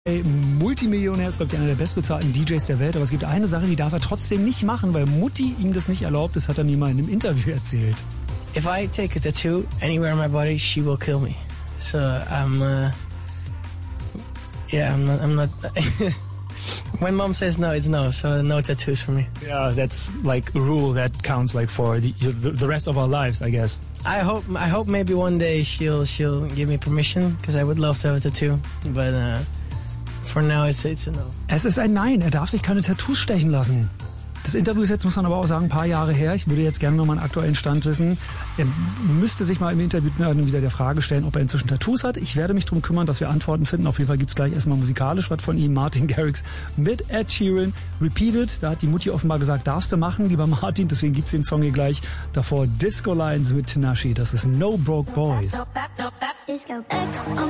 Multimillionär ist, glaube ich, einer der bestbezahlten DJs der Welt. Aber es gibt eine Sache, die darf er trotzdem nicht machen, weil Mutti ihm das nicht erlaubt. Das hat er mir mal in einem Interview erzählt. If I take a tattoo anywhere on my body, she will kill me. So I'm not. When mom says no, it's no. So no tattoos for me. Yeah, that's like a rule that counts like for the rest of our lives, I guess. I hope maybe one day she'll give me permission, because I would love to have a tattoo, but for now it's a no. Es ist ein Nein. Er darf sich keine Tattoos stechen lassen. Das Interview ist jetzt, muss man aber auch sagen, ein paar Jahre her. Ich würde jetzt gerne noch mal einen aktuellen Stand wissen. Er müsste sich mal im Interview wieder der Frage stellen, ob er inzwischen Tattoos hat. Ich werde mich darum kümmern, dass wir Antworten finden. Auf jeden Fall gibt's gleich erstmal musikalisch was von ihm. Martin Garrix mit Ed Sheeran. Repeated. Da hat die Mutti offenbar gesagt, darfst du machen, lieber Martin. Deswegen gibt's den Song hier gleich. Davor Disco Lines mit Tinashe. Das ist No Broke Boys. Disco.